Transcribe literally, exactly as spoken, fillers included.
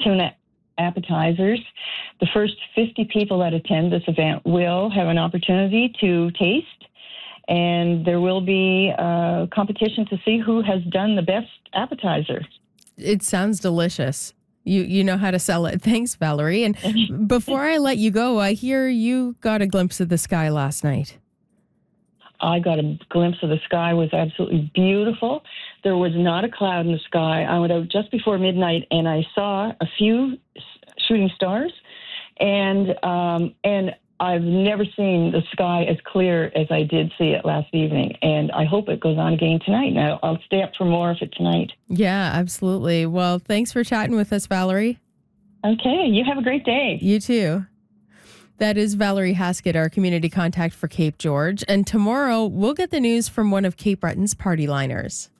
tuna appetizers. The first fifty people that attend this event will have an opportunity to taste, and there will be a competition to see who has done the best appetizer. It sounds delicious. You you know how to sell it. Thanks, Valerie. And before I let you go, I hear you got a glimpse of the sky last night. I got a glimpse of the sky. It was absolutely beautiful. There was not a cloud in the sky. I went out just before midnight, and I saw a few shooting stars, and um, and I've never seen the sky as clear as I did see it last evening, and I hope it goes on again tonight. Now, I'll stay up for more of it tonight. Yeah, absolutely. Well, thanks for chatting with us, Valerie. Okay, you have a great day. You too. That is Valerie Haskett, our community contact for Cape George. And tomorrow, we'll get the news from one of Cape Breton's party liners.